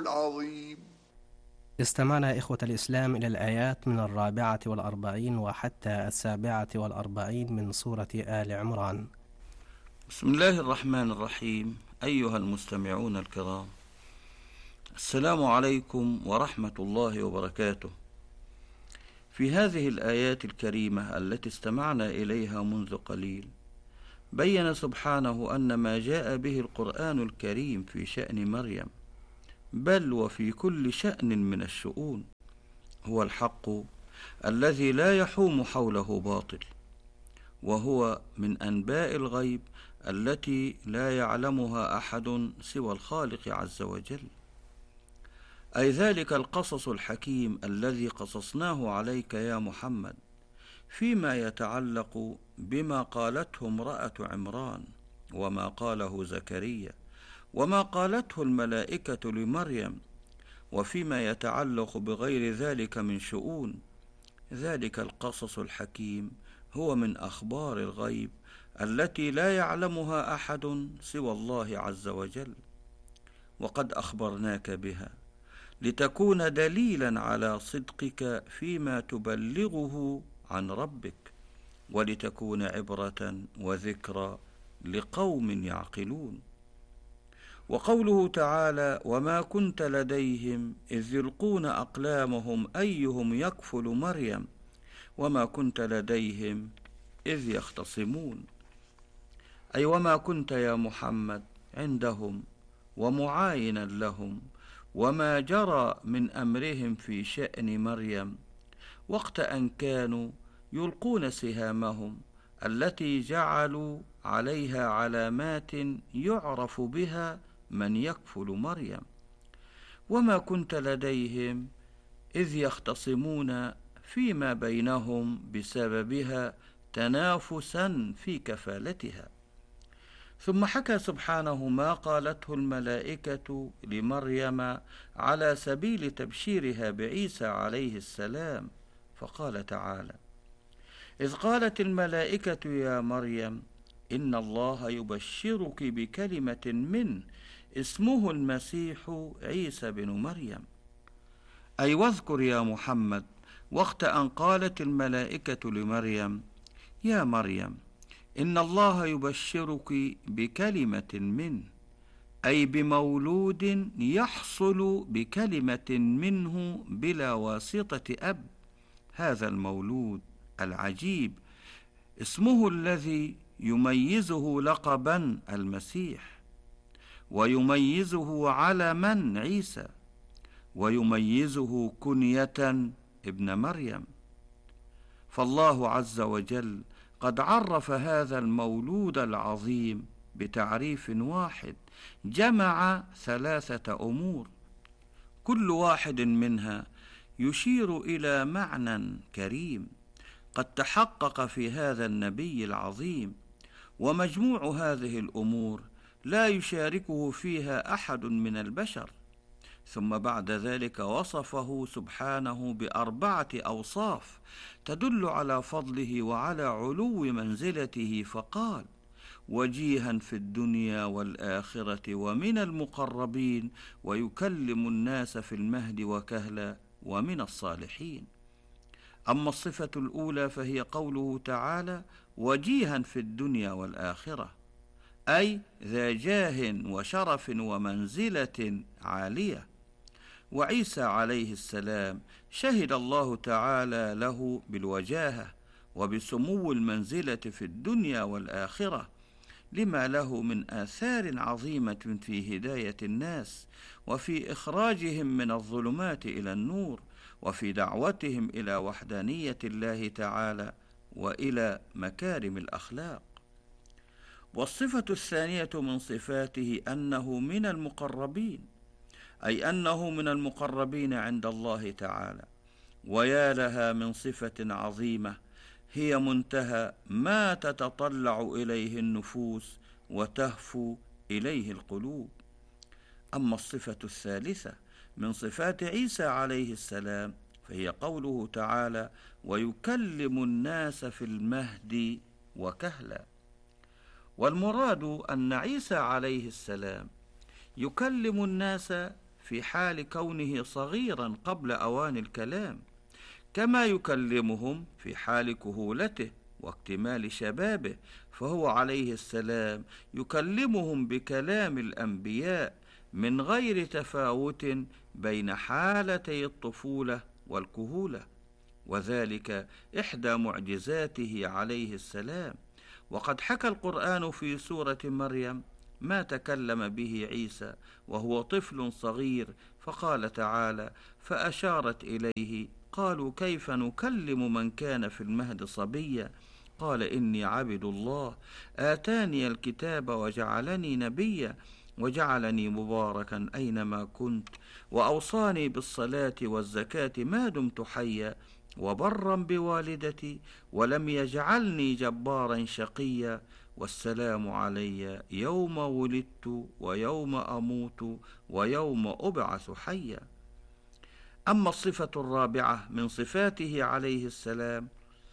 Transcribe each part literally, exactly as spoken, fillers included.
العظيم. استمعنا إخوة الإسلام إلى الآيات من الرابعة والأربعين وحتى السابعة والأربعين من سورة آل عمران. بسم الله الرحمن الرحيم. أيها المستمعون الكرام، السلام عليكم ورحمة الله وبركاته. في هذه الآيات الكريمة التي استمعنا إليها منذ قليل، بين سبحانه أن ما جاء به القرآن الكريم في شأن مريم، بل وفي كل شأن من الشؤون، هو الحق الذي لا يحوم حوله باطل، وهو من أنباء الغيب التي لا يعلمها أحد سوى الخالق عز وجل، أي ذلك القصص الحكيم الذي قصصناه عليك يا محمد فيما يتعلق بما قالته امرأة عمران، وما قاله زكريا، وما قالته الملائكة لمريم، وفيما يتعلق بغير ذلك من شؤون. ذلك القصص الحكيم هو من أخبار الغيب التي لا يعلمها أحد سوى الله عز وجل، وقد أخبرناك بها لتكون دليلا على صدقك فيما تبلغه عن ربك، ولتكون عبرة وذكرى لقوم يعقلون. وقوله تعالى: وما كنت لديهم إذ يلقون أقلامهم أيهم يكفل مريم وما كنت لديهم إذ يختصمون، أي وما كنت يا محمد عندهم ومعاينا لهم وما جرى من أمرهم في شأن مريم وقت أن كانوا يلقون سهامهم التي جعلوا عليها علامات يعرف بها من يكفل مريم، وما كنت لديهم إذ يختصمون فيما بينهم بسببها تنافسا في كفالتها. ثم حكى سبحانه ما قالته الملائكة لمريم على سبيل تبشيرها بعيسى عليه السلام، فقال تعالى: إذ قالت الملائكة يا مريم إن الله يبشرك بكلمة منه اسمه المسيح عيسى بن مريم، أي واذكر يا محمد وقت أن قالت الملائكة لمريم: يا مريم إن الله يبشرك بكلمة منه، أي بمولود يحصل بكلمة منه بلا واسطة أب. هذا المولود العجيب اسمه الذي يميزه لقبا المسيح، ويميزه علما عيسى، ويميزه كنية ابن مريم. فالله عز وجل قد عرف هذا المولود العظيم بتعريف واحد جمع ثلاثة أمور، كل واحد منها يشير إلى معنى كريم قد تحقق في هذا النبي العظيم، ومجموع هذه الأمور لا يشاركه فيها أحد من البشر. ثم بعد ذلك وصفه سبحانه بأربعة أوصاف تدل على فضله وعلى علو منزلته، فقال: وجيها في الدنيا والآخرة ومن المقربين ويكلم الناس في المهد وكهلا ومن الصالحين. أما الصفة الأولى فهي قوله تعالى: وجيها في الدنيا والآخرة، أي ذا جاه وشرف ومنزلة عالية. وعيسى عليه السلام شهد الله تعالى له بالوجاهة وبسمو المنزلة في الدنيا والآخرة، لما له من آثار عظيمة في هداية الناس، وفي إخراجهم من الظلمات إلى النور، وفي دعوتهم إلى وحدانية الله تعالى وإلى مكارم الأخلاق. والصفة الثانية من صفاته أنه من المقربين، أي أنه من المقربين عند الله تعالى. ويا لها من صفة عظيمة هي منتهى ما تتطلع إليه النفوس وتهفو إليه القلوب. أما الصفة الثالثة من صفات عيسى عليه السلام فهي قوله تعالى: ويكلم الناس في المهد وكهلا. والمراد أن عيسى عليه السلام يكلم الناس في حال كونه صغيرا قبل أوان الكلام، كما يكلمهم في حال كهولته واكتمال شبابه، فهو عليه السلام يكلمهم بكلام الأنبياء من غير تفاوت بين حالتي الطفولة والكهولة، وذلك إحدى معجزاته عليه السلام. وقد حكى القرآن في سورة مريم ما تكلم به عيسى وهو طفل صغير، فقال تعالى: فأشارت إليه قالوا كيف نكلم من كان في المهد صبيا قال إني عبد الله آتاني الكتاب وجعلني نبيا وجعلني مباركا أينما كنت وأوصاني بالصلاة والزكاة ما دمت حيا وبرا بوالدتي ولم يجعلني جبارا شقيا والسلام علي يوم ولدت ويوم أموت ويوم أبعث حيا. أما الصفة الرابعة من صفاته عليه السلام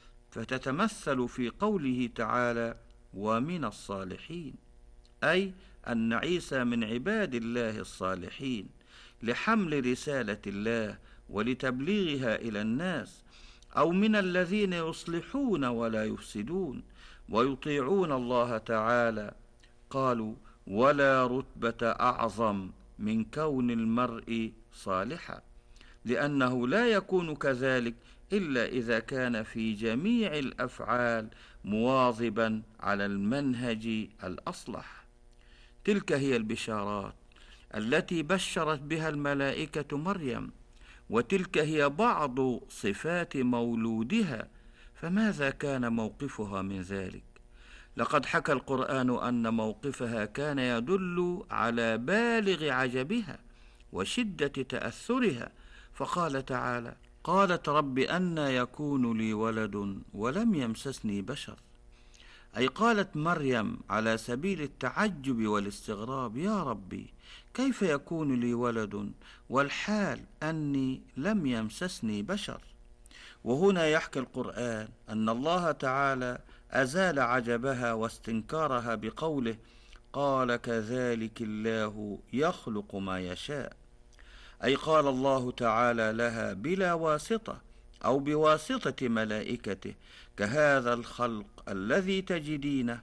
فتتمثل في قوله تعالى: ومن الصالحين، أي أن عيسى من عباد الله الصالحين لحمل رسالة الله ولتبليغها إلى الناس، أو من الذين يصلحون ولا يفسدون ويطيعون الله تعالى. قالوا: ولا رتبة أعظم من كون المرء صالحا، لأنه لا يكون كذلك إلا إذا كان في جميع الأفعال مواظبا على المنهج الأصلح. تلك هي البشارات التي بشرت بها الملائكة مريم، وتلك هي بعض صفات مولودها، فماذا كان موقفها من ذلك؟ لقد حكى القرآن أن موقفها كان يدل على بالغ عجبها وشدة تأثرها، فقال تعالى: قالت رب أنى يكون لي ولد ولم يمسسني بشر، أي قالت مريم على سبيل التعجب والاستغراب: يا ربي كيف يكون لي ولد والحال أني لم يمسسني بشر؟ وهنا يحكي القرآن أن الله تعالى أزال عجبها واستنكارها بقوله: قال كذلك الله يخلق ما يشاء، أي قال الله تعالى لها بلا واسطة أو بواسطة ملائكته كهذا الخلق الذي تجدينه،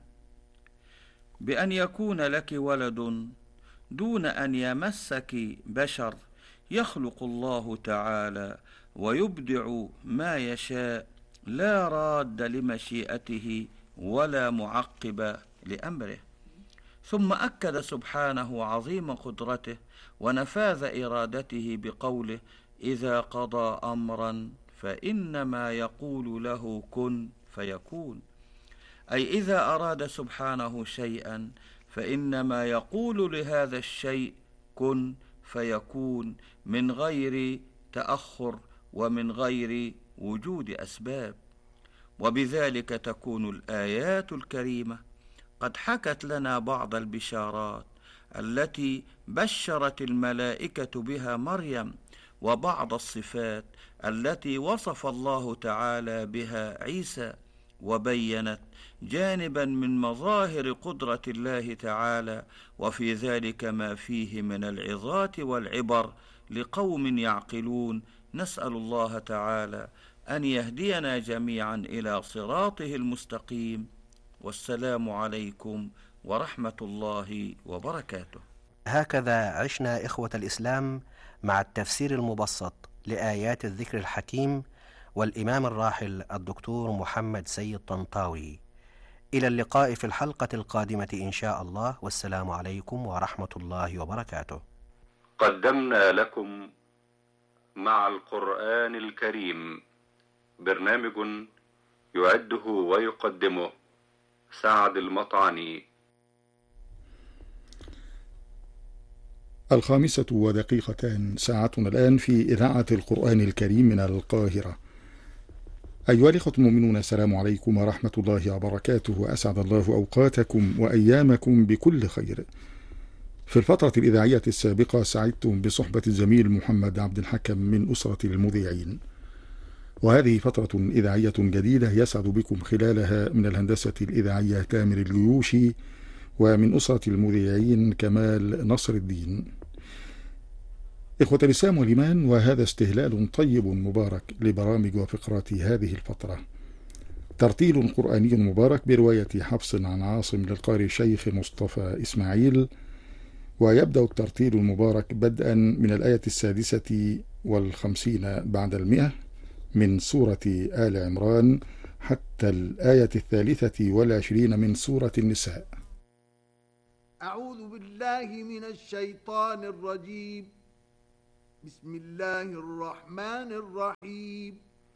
بأن يكون لك ولد دون أن يمسك بشر، يخلق الله تعالى ويبدع ما يشاء، لا راد لمشيئته ولا معقب لأمره. ثم أكد سبحانه عظيم قدرته ونفاذ إرادته بقوله: إذا قضى أمرا فإنما يقول له كن فيكون، أي إذا أراد سبحانه شيئا فإنما يقول لهذا الشيء كن فيكون، من غير تأخر ومن غير وجود أسباب. وبذلك تكون الآيات الكريمة قد حكت لنا بعض البشارات التي بشرت الملائكة بها مريم، وبعض الصفات التي وصف الله تعالى بها عيسى، وبينت جانبا من مظاهر قدرة الله تعالى، وفي ذلك ما فيه من العظات والعبر لقوم يعقلون. نسأل الله تعالى أن يهدينا جميعا إلى صراطه المستقيم، والسلام عليكم ورحمة الله وبركاته. هكذا عشنا إخوة الإسلام مع التفسير المبسط لآيات الذكر الحكيم والإمام الراحل الدكتور محمد سيد طنطاوي. إلى اللقاء في الحلقة القادمة إن شاء الله، والسلام عليكم ورحمة الله وبركاته. قدمنا لكم مع القرآن الكريم برنامج يعده ويقدمه سعد المطعني. الخامسة ودقيقتان، ساعتنا الآن في إذاعة القرآن الكريم من القاهرة. أيها الإخوة المؤمنون، السلام عليكم ورحمة الله وبركاته، وأسعد الله أوقاتكم وأيامكم بكل خير. في الفترة الإذاعية السابقة سعدتم بصحبة الزميل محمد عبد الحكم من أسرة المذيعين، وهذه فترة إذاعية جديدة يسعد بكم خلالها من الهندسة الإذاعية تامر إخوة الإسلام والإيمان، وهذا استهلال طيب مبارك لبرامج وفقرات هذه الفترة. ترتيل قرآني مبارك برواية حفص عن عاصم للقارئ الشيخ مصطفى إسماعيل. ويبدأ الترتيل المبارك بدءا من الآية السادسة والخمسين بعد المئة من سورة آل عمران حتى الآية الثالثة والعشرين من سورة النساء. أعوذ بالله من الشيطان الرجيم. بسم الله الرحمن الرحيم.